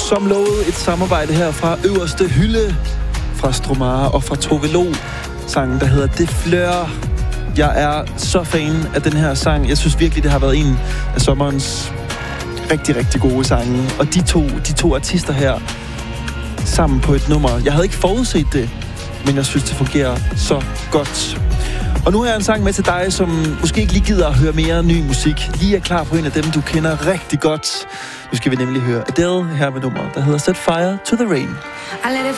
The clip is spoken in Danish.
som lovet et samarbejde her fra øverste hylde, fra Stromae og fra Tove Lo. Sangen, der hedder Det Fleur. Jeg er så fan af den her sang. Jeg synes virkelig, det har været en af sommerens rigtig, rigtig gode sange. Og de to artister her sammen på et nummer. Jeg havde ikke forudset det, men jeg synes, det fungerer så godt. Og nu har jeg en sang med til dig, som måske ikke lige gider at høre mere ny musik. Lige er klar på en af dem, du kender rigtig godt. Nu skal vi nemlig høre Adele her med nummeret, der hedder Set Fire to the Rain.